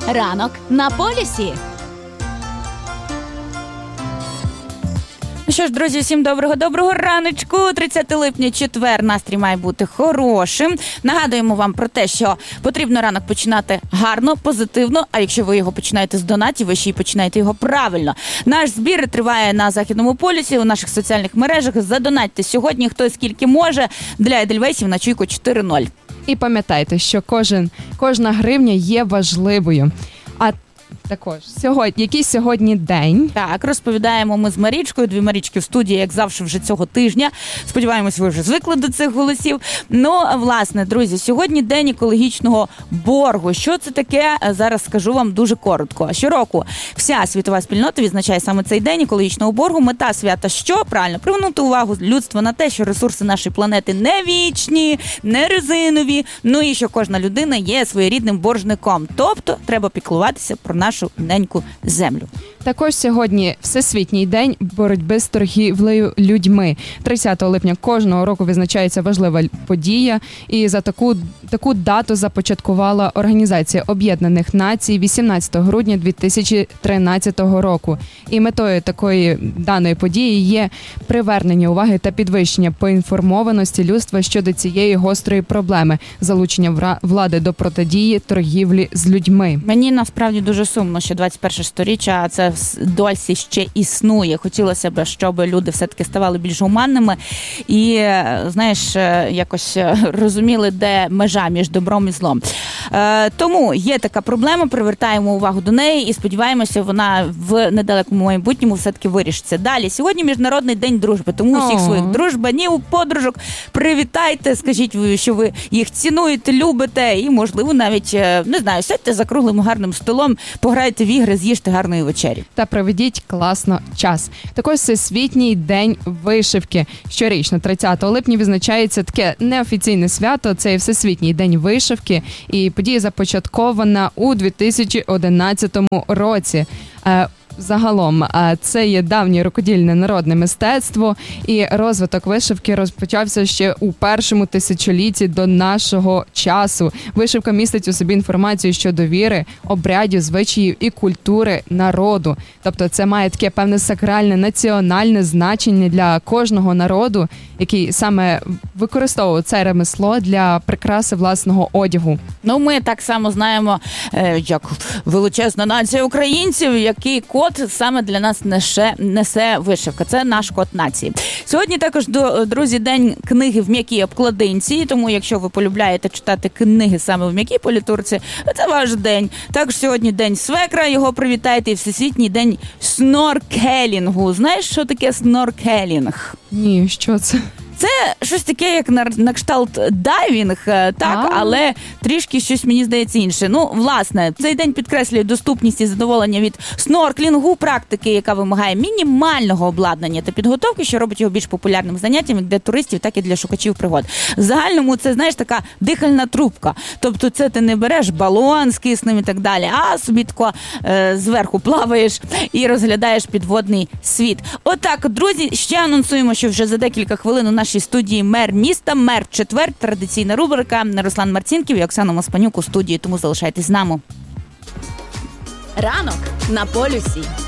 Ранок на полюсі. Ну що ж, друзі, всім доброго раночку. 30 липня, четвер, настрій має бути хорошим. Нагадуємо вам про те, що потрібно ранок починати гарно, позитивно, а якщо ви його починаєте з донатів, ви ще й починаєте його правильно. Наш збір триває на Західному полюсі, у наших соціальних мережах. Задонатьте сьогодні, хто скільки може, для Едельвейсів на чуйку 4.0. І пам'ятайте, що кожна гривня є важливою. А також який сьогодні день? Так, розповідаємо ми з Марічкою. Дві Марічки в студії, як завжди, вже цього тижня. Сподіваємось, ви вже звикли до цих голосів. Ну, власне, друзі, сьогодні день екологічного боргу. Що це таке? Зараз скажу вам дуже коротко. Щороку вся світова спільнота відзначає саме цей день екологічного боргу. Мета свята що? Правильно, привернути увагу людства на те, що ресурси нашої планети не вічні, не резинові, ну і що кожна людина є своєрідним боржником. Тобто, треба піклуватися про нашу неньку землю. Також сьогодні Всесвітній день боротьби з торгівлею людьми. 30 липня кожного року відзначається важлива подія, і за таку дату започаткувала Організація Об'єднаних Націй 18 грудня 2013 року. І метою даної події є привернення уваги та підвищення поінформованості людства щодо цієї гострої проблеми – залучення влади до протидії торгівлі з людьми. Мені насправді дуже сумно, що 21 сторіччя це досі ще існує. Хотілося б, щоб люди все-таки ставали більш гуманними і, знаєш, якось розуміли, де межа між добром і злом. Тому є така проблема, привертаємо увагу до неї і сподіваємося, вона в недалекому майбутньому все-таки вирішиться. Далі, сьогодні Міжнародний день дружби, тому усіх своїх дружбанів, подружок привітайте, скажіть, що ви їх цінуєте, любите і, можливо, навіть, не знаю, сядьте за круглим гарним столом, пограйте в ігри, з'їжте гарної вечері. Та проведіть класно час. Також Всесвітній день вишивки. Щорічно, 30 липня, відзначається таке неофіційне свято, це Всесвітній день вишивки, і подія започаткована у 2011 році. Загалом, це є давнє рукодільне народне мистецтво, і розвиток вишивки розпочався ще у першому тисячолітті до нашого часу. Вишивка містить у собі інформацію щодо віри, обрядів, звичаїв і культури народу. Тобто це має таке певне сакральне, національне значення для кожного народу, який саме використовував це ремесло для прикраси власного одягу. Ну, ми так само знаємо, як величезна нація українців, який код саме для нас несе вишивка. Це наш код нації. Сьогодні також, друзі, день книги в м'якій обкладинці, тому якщо ви полюбляєте читати книги саме в м'якій політурці, це ваш день. Також сьогодні день свекра, його привітайте, і Всесвітній день сноркелінгу. Знаєш, що таке сноркелінг? Ні, що це? Це щось таке, як на кшталт дайвінг, так, але трішки щось, мені здається, інше. Ну, власне, цей день підкреслює доступність і задоволення від снорклінгу, практики, яка вимагає мінімального обладнання та підготовки, що робить його більш популярним заняттям як для туристів, так і для шукачів пригод. В загальному це, знаєш, така дихальна трубка. Тобто це ти не береш балон з киснем і так далі, а собі тако зверху плаваєш і розглядаєш підводний світ. Отак, друзі, ще анонсуємо, що вже за декілька хвилин у нашій студії мер міста, мер в четвер, традиційна рубрика, Руслан Марцінків і Оксана Маспанюк у студії, тому залишайтесь з нами. Ранок на полюсі.